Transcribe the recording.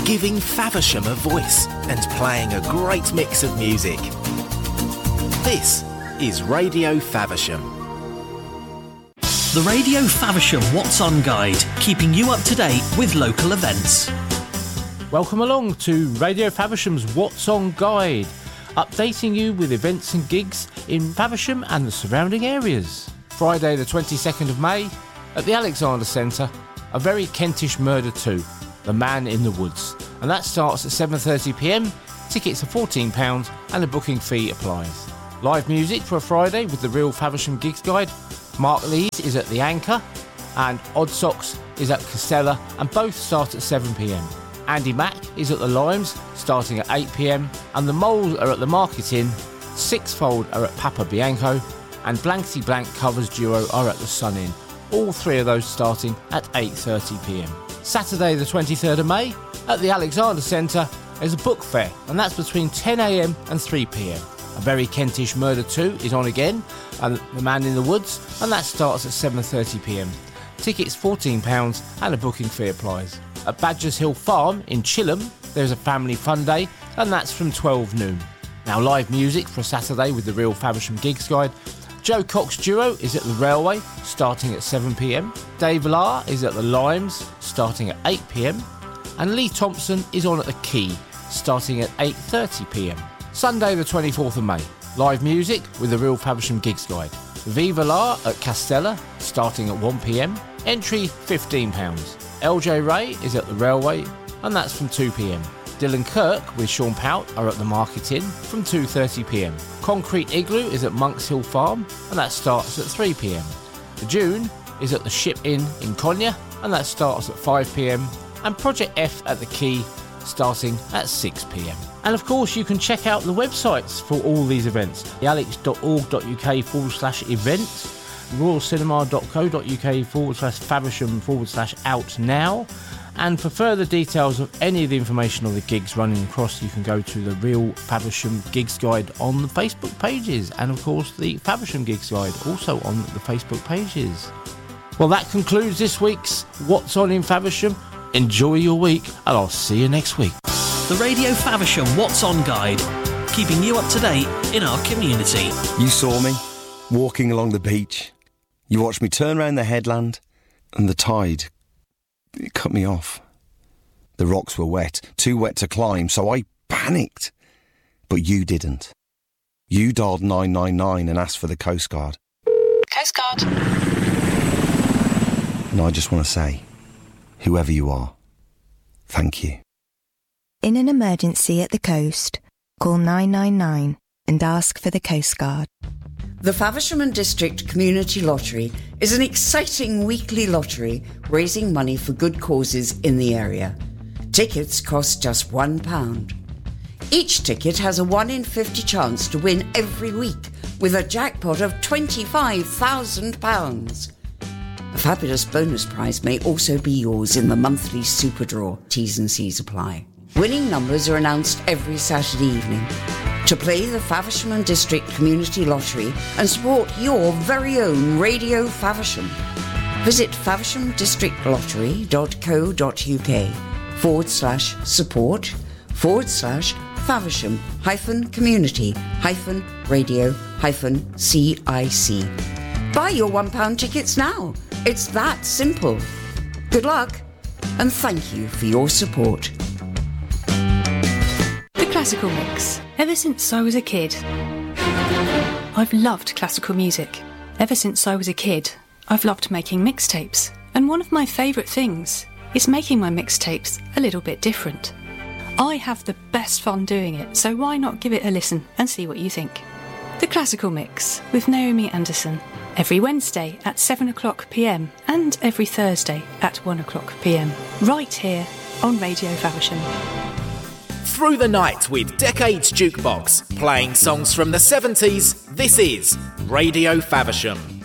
giving Faversham a voice and playing a great mix of music. This is Radio Faversham. The Radio Faversham What's On Guide, keeping you up to date with local events. Welcome along to Radio Faversham's What's On Guide, updating you with events and gigs in Faversham and the surrounding areas. Friday the 22nd of May, at the Alexander Centre, A Very Kentish Murder 2, The Man in the Woods. And that starts at 7:30pm, tickets are £14 and a booking fee applies. Live music for a Friday with the Real Faversham Gigs Guide. Mark Lees is at the Anchor and Odd Socks is at Castella, and both start at 7pm. Andy Mack is at the Limes starting at 8pm, and the Moles are at the Market Inn, Sixfold are at Papa Bianco, and Blankety Blank Covers Duo are at the Sun Inn. All three of those starting at 8:30pm. Saturday the 23rd of May at the Alexander Centre is a book fair, and that's between 10am and 3pm. A Very Kentish Murder 2 is on again, and The Man in the Woods, and that starts at 7:30pm. Tickets £14 and a booking fee applies. At Badgers Hill Farm in Chilham, there's a family fun day, and that's from 12 noon. Now, live music for a Saturday with the Real Faversham Gigs Guide. Joe Cox Duo is at the Railway, starting at 7pm. Dave Lahr is at the Limes, starting at 8pm. And Lee Thompson is on at the Key, starting at 8:30pm. Sunday the 24th of May, live music with the Real Faversham Gigs Guide. Viva La at Castella, starting at 1pm. Entry £15. LJ Ray is at the Railway, and that's from 2pm. Dylan Kirk with Sean Pout are at the Market Inn from 2:30pm. Concrete Igloo is at Monks Hill Farm, and that starts at 3pm. June is at the Ship Inn in Konya, and that starts at 5pm. And Project F at the Key, starting at 6pm. And of course, you can check out the websites for all these events: thealex.org.uk/events, royalcinema.co.uk/Faversham/out now. And for further details of any of the information on the gigs running across, you can go to the Real Faversham Gigs Guide on the Facebook pages, and of course the Faversham Gigs Guide also on the Facebook pages. Well, that concludes this week's What's On in Faversham. Enjoy your week, and I'll see you next week. The Radio Faversham What's On Guide, keeping you up to date in our community. You saw me walking along the beach. You watched me turn round the headland, and the tide, it cut me off. The rocks were wet, too wet to climb, so I panicked. But you didn't. You dialed 999 and asked for the Coast Guard. Coast Guard. And I just want to say, whoever you are, thank you. In an emergency at the coast, call 999 and ask for the Coast Guard. The Faversham and District Community Lottery is an exciting weekly lottery raising money for good causes in the area. Tickets cost just £1. Each ticket has a 1 in 50 chance to win every week, with a jackpot of £25,000. A fabulous bonus prize may also be yours in the monthly super draw. T's and C's apply. Winning numbers are announced every Saturday evening. To play the Faversham and District Community Lottery and support your very own Radio Faversham, visit faversham-lottery.co.uk/support/Faversham-radio-CIC. Buy your £1 tickets now. It's that simple. Good luck, and thank you for your support. The Classical Mix. Ever since I was a kid, I've loved classical music. Ever since I was a kid, I've loved making mixtapes. And one of my favourite things is making my mixtapes a little bit different. I have the best fun doing it, so why not give it a listen and see what you think? The Classical Mix with Naomi Anderson. Every Wednesday at 7:00pm and every Thursday at 1:00pm. Right here on Radio Faversham. Through the night with Decades Jukebox, playing songs from the 70s, this is Radio Faversham.